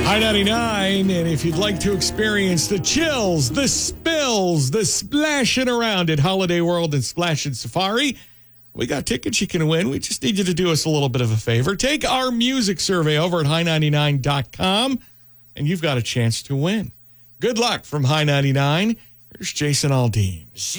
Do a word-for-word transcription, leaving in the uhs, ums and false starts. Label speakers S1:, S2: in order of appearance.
S1: High ninety-nine, and if you'd like to experience the chills, the spills, the splashing around at Holiday World and Splash and Safari, we got tickets you can win. We just need you to do us a little bit of a favor. Take our music survey over at high ninety-nine dot com, and you've got a chance to win. Good luck from High ninety-nine. Here's Jason Aldean.